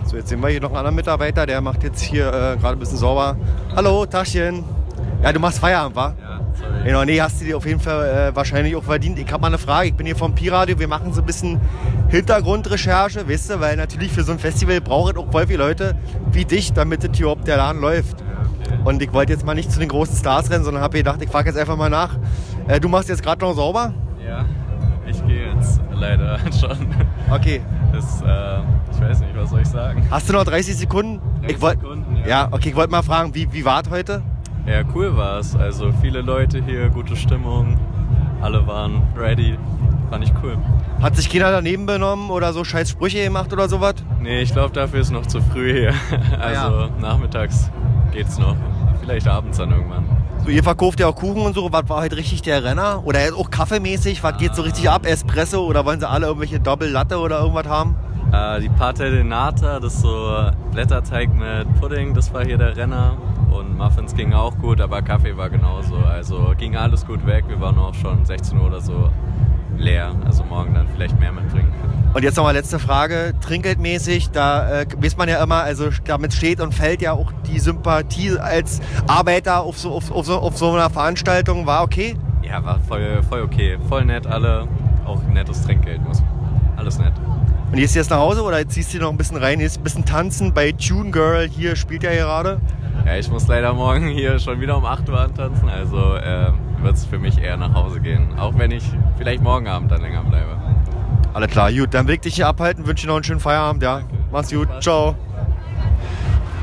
So, jetzt sehen wir hier noch einen anderen Mitarbeiter, der macht jetzt hier gerade ein bisschen sauber. Hallo, Taschen. Ja, du machst Feierabend, wa? Ja, sorry. Genau, nee, hast du dir auf jeden Fall wahrscheinlich auch verdient. Ich habe mal eine Frage, ich bin hier vom Pi-Radio, wir machen so ein bisschen Hintergrundrecherche, weißt du, weil natürlich für so ein Festival braucht es auch voll viele Leute wie dich, damit das hier überhaupt der Laden läuft. Okay. Und ich wollte jetzt mal nicht zu den großen Stars rennen, sondern habe gedacht, ich frage jetzt einfach mal nach. Du machst jetzt gerade noch sauber? Ja, ich gehe jetzt leider schon. Okay. Ich weiß nicht, was soll ich sagen? Hast du noch 30 Sekunden? 30 Sekunden, ja. Ja, okay, ich wollte mal fragen, wie war es heute? Ja, cool war es. Also viele Leute hier, gute Stimmung, alle waren ready. Fand ich cool. Hat sich keiner daneben benommen oder so scheiß Sprüche gemacht oder sowas? Nee, ich glaube, dafür ist noch zu früh hier. Also nachmittags geht's noch. Vielleicht abends dann irgendwann. So, ihr verkauft ja auch Kuchen und so. Was war heute richtig der Renner? Oder auch kaffeemäßig? Was geht so richtig ab? Espresso oder wollen sie alle irgendwelche Doppel-Latte oder irgendwas haben? Die Pate de Nata, das ist so Blätterteig mit Pudding, das war hier der Renner. Und Muffins gingen auch gut, aber Kaffee war genauso. Also ging alles gut weg. Wir waren auch schon 16 Uhr oder so leer. Also morgen dann vielleicht mehr mitbringen. Und jetzt nochmal letzte Frage. Trinkgeldmäßig, da weiß man ja immer, also damit steht und fällt ja auch die Sympathie als Arbeiter auf so einer Veranstaltung. War okay? Ja, war voll okay. Voll nett alle. Auch nettes Trinkgeld. Alles nett. Und gehst du jetzt nach Hause oder ziehst du noch ein bisschen rein? Jetzt ein bisschen tanzen bei Tune Girl. Hier spielt ja gerade. Ja, ich muss leider morgen hier schon wieder um 8 Uhr antanzen. Also wird es für mich eher nach Hause gehen. Auch wenn ich vielleicht morgen Abend dann länger bleibe. Alles klar, gut. Dann will ich dich hier abhalten. Wünsche dir noch einen schönen Feierabend. Ja. Danke. Mach's gut. Ciao.